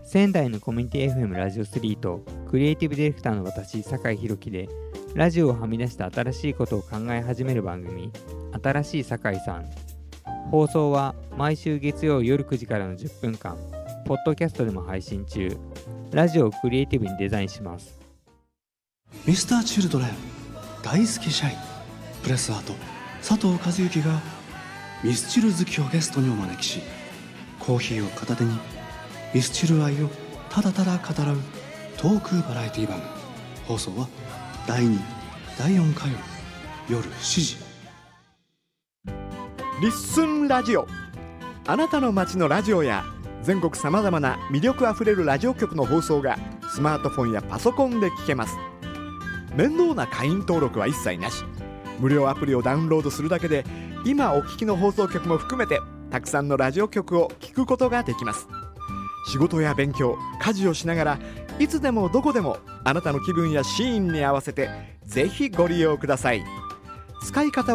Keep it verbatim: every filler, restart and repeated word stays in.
仙台のコミュニティ エフエム ラジオスリーとクリエイティブディレクターの私、酒井宏樹でラジオをはみ出した新しいことを考え始める番組、新しい酒井さん。放送は毎週月曜夜くじからのじゅっぷんかん、ポッドキャストでも配信中。ラジオをクリエイティブにデザインします。 ミスターチルドレン大好き社員プレスアート佐藤和幸がミスチル好きをゲストにお招きし、コーヒーを片手にミスチル愛をただただ語らうトークバラエティ番組。放送はだいに、だいよん火曜夜しちじ。 リッスンラジオ、あなたの街のラジオや全国さまざまな魅力あふれるラジオ局の放送がスマートフォンやパソコンで聞けます。面倒な会員登録は一切なし、無料アプリをダウンロードするだけで今お聞きの放送局も含めてたくさんのラジオ局を聞くことができます。仕事や勉強、家事をしながらいつでもどこでもあなたの気分やシーンに合わせてぜひご利用ください。使い方